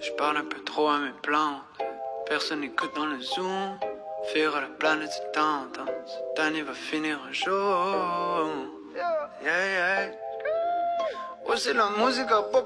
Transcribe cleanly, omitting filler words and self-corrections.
Je parle un peu trop à mes plantes. Personne n'écoute dans le zoom. Faire à la planète se tente. Cette année va finir un jour. Yeah, yeah. Ouais, c'est la musique à pop.